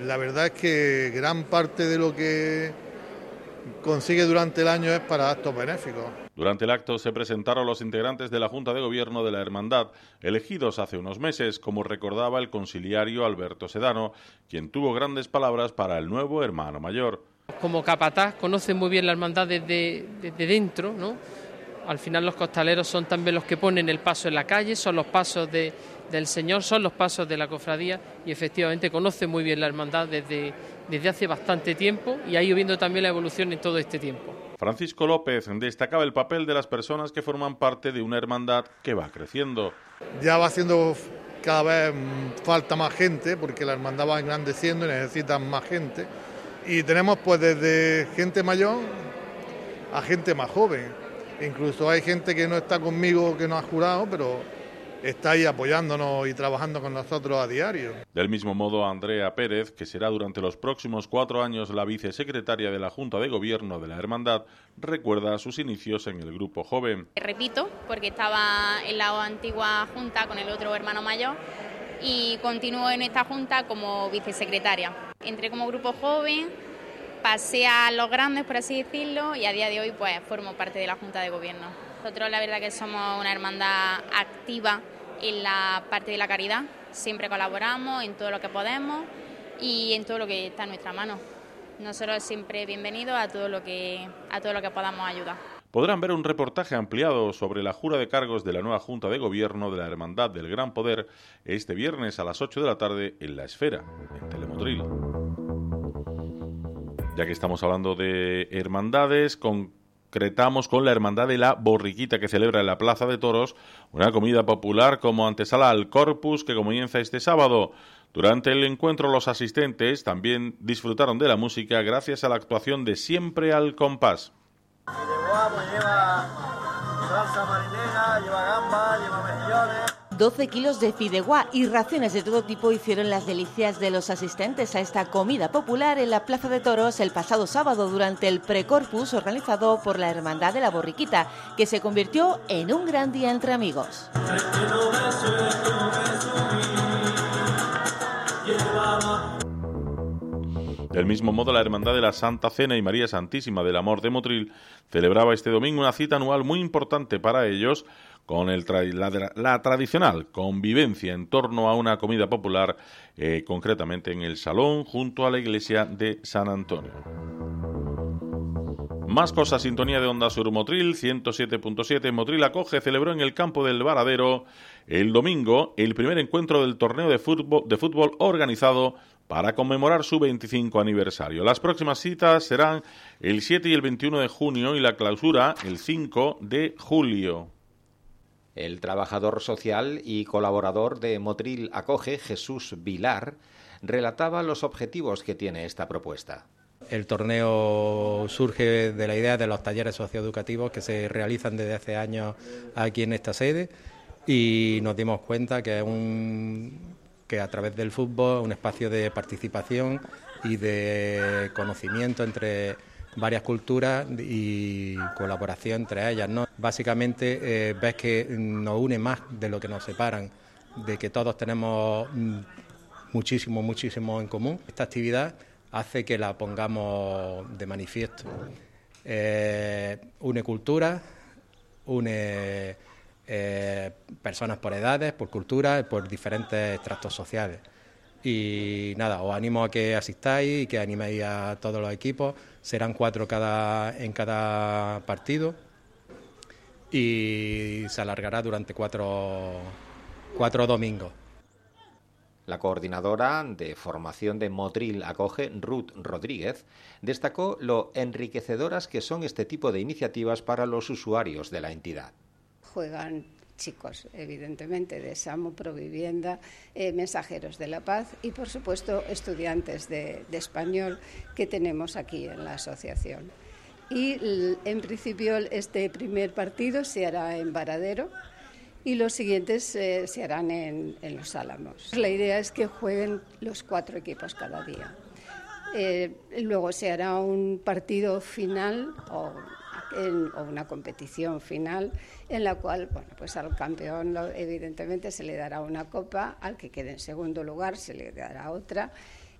la verdad es que gran parte de lo que consigue durante el año es para actos benéficos. Durante el acto se presentaron los integrantes de la Junta de Gobierno de la Hermandad, elegidos hace unos meses, como recordaba el conciliario Alberto Sedano, quien tuvo grandes palabras para el nuevo hermano mayor. Como capataz conoce muy bien la hermandad desde dentro, ¿no? Al final los costaleros son también los que ponen el paso en la calle, son los pasos del Señor, son los pasos de la cofradía y efectivamente conoce muy bien la hermandad desde hace bastante tiempo y ha ido viendo también la evolución en todo este tiempo. Francisco López destacaba el papel de las personas que forman parte de una hermandad que va creciendo. Ya va haciendo cada vez falta más gente porque la hermandad va engrandeciendo y necesitan más gente. Y tenemos pues desde gente mayor a gente más joven. Incluso hay gente que no está conmigo, que no ha jurado, pero está ahí apoyándonos y trabajando con nosotros a diario. Del mismo modo, Andrea Pérez, que será durante los próximos 4 años la vicesecretaria de la Junta de Gobierno de la Hermandad, recuerda sus inicios en el grupo joven. Repito, porque estaba en la antigua Junta con el otro hermano mayor y continúo en esta Junta como vicesecretaria. Entré como grupo joven, pasé a los grandes, por así decirlo, y a día de hoy pues formo parte de la Junta de Gobierno. Nosotros la verdad que somos una hermandad activa en la parte de la caridad, siempre colaboramos en todo lo que podemos y en todo lo que está en nuestra mano. Nosotros siempre bienvenidos a todo lo que podamos ayudar. Podrán ver un reportaje ampliado sobre la jura de cargos de la nueva Junta de Gobierno de la Hermandad del Gran Poder este viernes a las 8 de la tarde en La Esfera, en Telemotril. Ya que estamos hablando de hermandades, concretamos con la Hermandad de la Borriquita, que celebra en la Plaza de Toros una comida popular como antesala al Corpus que comienza este sábado. Durante el encuentro los asistentes también disfrutaron de la música gracias a la actuación de Siempre al Compás. Lleva salsa marinera, lleva gamba, lleva mejillones. 12 kilos de fideuá y raciones de todo tipo hicieron las delicias de los asistentes a esta comida popular en la Plaza de Toros el pasado sábado durante el Precorpus organizado por la Hermandad de la Borriquita, que se convirtió en un gran día entre amigos. Del mismo modo, la Hermandad de la Santa Cena y María Santísima del Amor de Motril celebraba este domingo una cita anual muy importante para ellos, con la tradicional convivencia en torno a una comida popular, concretamente en el Salón, junto a la iglesia de San Antonio. Más cosas, sintonía de Onda Sur Motril, 107.7. Motril acoge, celebró en el campo del Varadero el domingo el primer encuentro del torneo de fútbol organizado para conmemorar su 25 aniversario. Las próximas citas serán el 7 y el 21 de junio y la clausura el 5 de julio. El trabajador social y colaborador de Motril Acoge, Jesús Vilar, relataba los objetivos que tiene esta propuesta. El torneo surge de la idea de los talleres socioeducativos que se realizan desde hace años aquí en esta sede y nos dimos cuenta que a través del fútbol un espacio de participación y de conocimiento entre varias culturas y colaboración entre ellas, ¿no? Básicamente ves que nos une más de lo que nos separan, de que todos tenemos muchísimo en común. Esta actividad hace que la pongamos de manifiesto. Une culturas, une personas por edades, por culturas, por diferentes estratos sociales. Y nada, os animo a que asistáis y que animéis a todos los equipos. Serán 4 en cada partido y se alargará durante 4 domingos. La coordinadora de formación de Motril Acoge, Ruth Rodríguez, destacó lo enriquecedoras que son este tipo de iniciativas para los usuarios de la entidad. Juegan chicos, evidentemente, de SAMU, Provivienda, mensajeros de la paz y, por supuesto, estudiantes de español que tenemos aquí en la asociación. Y, en principio, este primer partido se hará en Varadero y los siguientes se harán en Los Álamos. La idea es que jueguen los 4 equipos cada día. Luego se hará un partido final o una competición final en la cual, bueno, pues al campeón evidentemente se le dará una copa, al que quede en segundo lugar se le dará otra